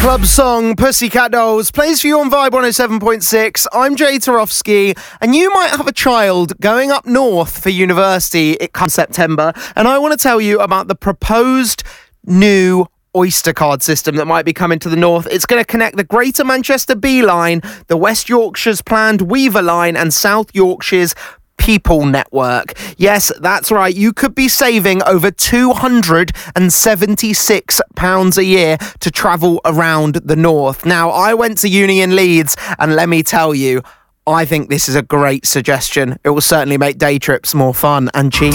Club song Pussycat Dolls plays for you on Vibe 107.6. I'm Jay Tarofsky, and you might have a child going up north for university. It comes September, and I want to tell you about the proposed new Oyster card system that might be coming to the north. It's going to connect the Greater Manchester B line, the West Yorkshire's planned Weaver line, and South Yorkshire's People Network. Yes, that's right. You could be saving over £276 a year to travel around the north. Now, I went to uni in Leeds, and let me tell you, I think this is a great suggestion. It will certainly make day trips more fun and cheap.